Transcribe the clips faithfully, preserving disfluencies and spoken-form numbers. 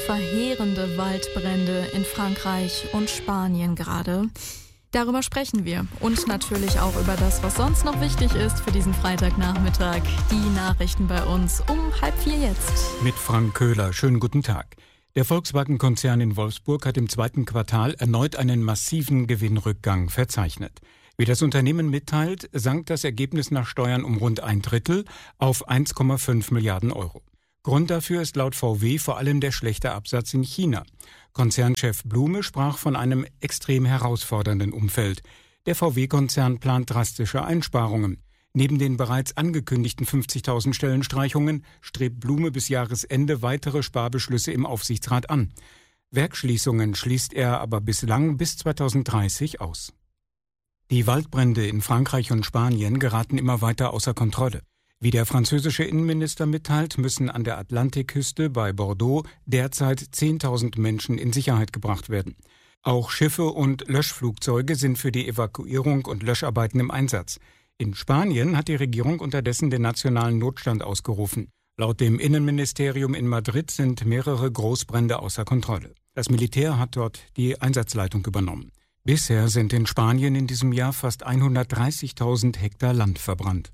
Verheerende Waldbrände in Frankreich und Spanien gerade. Darüber sprechen wir und natürlich auch über das, was sonst noch wichtig ist für diesen Freitagnachmittag. Die Nachrichten bei uns um halb vier jetzt. Mit Frank Köhler. Schönen guten Tag. Der Volkswagen-Konzern in Wolfsburg hat im zweiten Quartal erneut einen massiven Gewinnrückgang verzeichnet. Wie das Unternehmen mitteilt, sank das Ergebnis nach Steuern um rund ein Drittel auf eins Komma fünf Milliarden Euro. Grund dafür ist laut V W vor allem der schlechte Absatz in China. Konzernchef Blume sprach von einem extrem herausfordernden Umfeld. Der V W-Konzern plant drastische Einsparungen. Neben den bereits angekündigten fünfzigtausend Stellenstreichungen strebt Blume bis Jahresende weitere Sparbeschlüsse im Aufsichtsrat an. Werksschließungen schließt er aber bislang bis zweitausenddreißig aus. Die Waldbrände in Frankreich und Spanien geraten immer weiter außer Kontrolle. Wie der französische Innenminister mitteilt, müssen an der Atlantikküste bei Bordeaux derzeit zehntausend Menschen in Sicherheit gebracht werden. Auch Schiffe und Löschflugzeuge sind für die Evakuierung und Löscharbeiten im Einsatz. In Spanien hat die Regierung unterdessen den nationalen Notstand ausgerufen. Laut dem Innenministerium in Madrid sind mehrere Großbrände außer Kontrolle. Das Militär hat dort die Einsatzleitung übernommen. Bisher sind in Spanien in diesem Jahr fast hundertdreißigtausend Hektar Land verbrannt.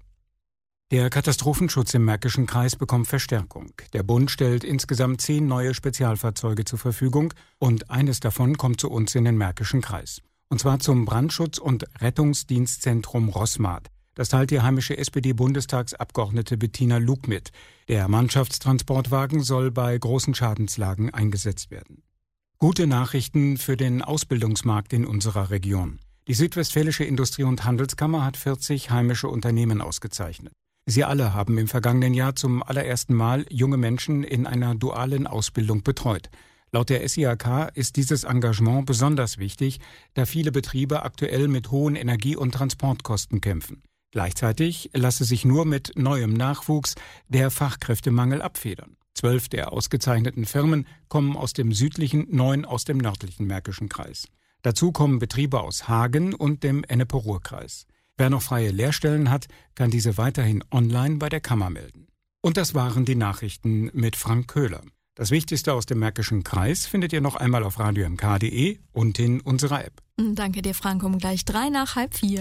Der Katastrophenschutz im Märkischen Kreis bekommt Verstärkung. Der Bund stellt insgesamt zehn neue Spezialfahrzeuge zur Verfügung und eines davon kommt zu uns in den Märkischen Kreis. Und zwar zum Brandschutz- und Rettungsdienstzentrum Rossmart. Das teilt die heimische S P D-Bundestagsabgeordnete Bettina Lug mit. Der Mannschaftstransportwagen soll bei großen Schadenslagen eingesetzt werden. Gute Nachrichten für den Ausbildungsmarkt in unserer Region. Die Südwestfälische Industrie- und Handelskammer hat vierzig heimische Unternehmen ausgezeichnet. Sie alle haben im vergangenen Jahr zum allerersten Mal junge Menschen in einer dualen Ausbildung betreut. Laut der S I A K ist dieses Engagement besonders wichtig, da viele Betriebe aktuell mit hohen Energie- und Transportkosten kämpfen. Gleichzeitig lasse sich nur mit neuem Nachwuchs der Fachkräftemangel abfedern. Zwölf der ausgezeichneten Firmen kommen aus dem südlichen, neun aus dem nördlichen Märkischen Kreis. Dazu kommen Betriebe aus Hagen und dem Ennepe-Ruhr-Kreis. Wer noch freie Lehrstellen hat, kann diese weiterhin online bei der Kammer melden. Und das waren die Nachrichten mit Frank Köhler. Das Wichtigste aus dem Märkischen Kreis findet ihr noch einmal auf radio m k punkt d e und in unserer App. Danke dir, Frank, um gleich drei nach halb vier.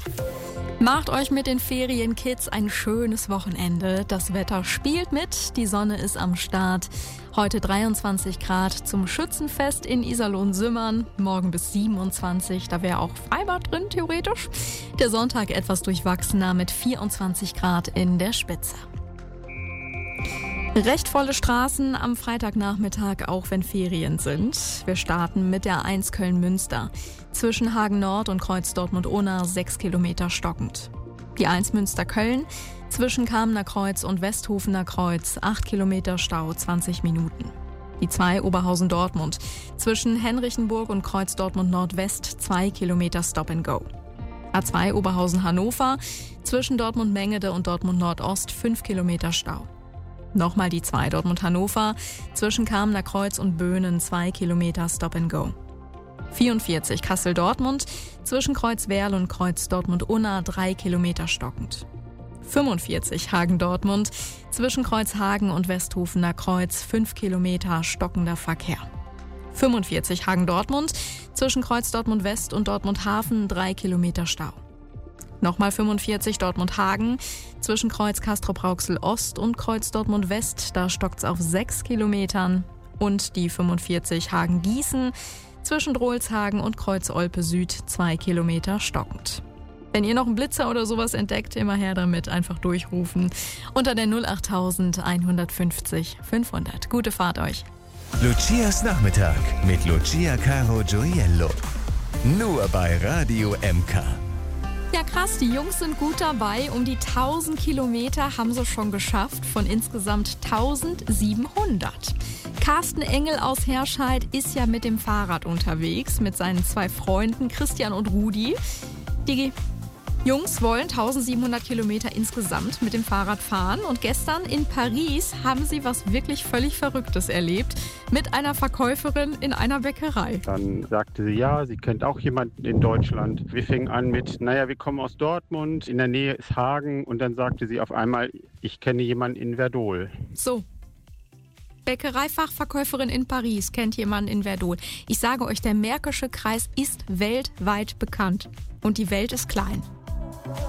Macht euch mit den Ferienkids ein schönes Wochenende. Das Wetter spielt mit, die Sonne ist am Start. Heute dreiundzwanzig Grad zum Schützenfest in Iserlohn-Sümmern. Morgen bis siebenundzwanzig, da wäre auch Freibad drin theoretisch. Der Sonntag etwas durchwachsener mit vierundzwanzig Grad in der Spitze. Recht volle Straßen am Freitagnachmittag, auch wenn Ferien sind. Wir starten mit der eins Köln-Münster. Zwischen Hagen Nord und Kreuz Dortmund-Unna sechs Kilometer stockend. Die eins Münster-Köln. Zwischen Kamener Kreuz und Westhofener Kreuz acht Kilometer Stau, zwanzig Minuten. Die zwei Oberhausen-Dortmund. Zwischen Henrichenburg und Kreuz Dortmund-Nordwest zwei Kilometer Stop and Go. A zwei Oberhausen-Hannover. Zwischen Dortmund-Mengede und Dortmund-Nordost fünf Kilometer Stau. Nochmal die zwei Dortmund-Hannover, zwischen Kamener Kreuz und Böhnen zwei Kilometer Stop and Go. vierundvierzig Kassel-Dortmund, zwischen Kreuz-Werl und Kreuz Dortmund-Unna drei Kilometer stockend. fünfundvierzig Hagen-Dortmund, zwischen Kreuzhagen und Westhofener Kreuz fünf Kilometer stockender Verkehr. fünfundvierzig Hagen-Dortmund, zwischen Kreuz Dortmund-West und Dortmund-Hafen drei Kilometer Stau. Nochmal fünfundvierzig Dortmund-Hagen, zwischen Kreuz Castrop-Rauxel-Ost und Kreuz Dortmund-West, da stockt's auf sechs Kilometern. Und die fünfundvierzig Hagen-Gießen, zwischen Drolshagen und Kreuz Olpe-Süd zwei Kilometer stockend. Wenn ihr noch einen Blitzer oder sowas entdeckt, immer her damit, einfach durchrufen. Unter der null acht eins fünfzig fünfhundert. Gute Fahrt euch. Lucias Nachmittag mit Lucia Caro Gioiello. Nur bei Radio M K. Ja krass, die Jungs sind gut dabei. Um die tausend Kilometer haben sie schon geschafft, von insgesamt tausendsiebenhundert. Carsten Engel aus Herscheid ist ja mit dem Fahrrad unterwegs, mit seinen zwei Freunden Christian und Rudi. Die Jungs wollen tausendsiebenhundert Kilometer insgesamt mit dem Fahrrad fahren und gestern in Paris haben sie was wirklich völlig Verrücktes erlebt mit einer Verkäuferin in einer Bäckerei. Dann sagte sie, ja, sie kennt auch jemanden in Deutschland. Wir fingen an mit, naja, wir kommen aus Dortmund, in der Nähe ist Hagen und dann sagte sie auf einmal, ich kenne jemanden in Verdol. So. Bäckereifachverkäuferin in Paris kennt jemanden in Verdun. Ich sage euch, der Märkische Kreis ist weltweit bekannt. Und die Welt ist klein.